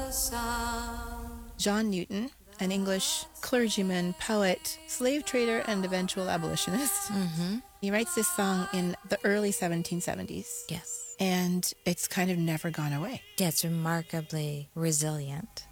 John Newton, an English clergyman, poet, slave trader, and eventual abolitionist. He writes this song in the early 1770s. Yes. And it's kind of never gone away. Yeah, it's remarkably resilient.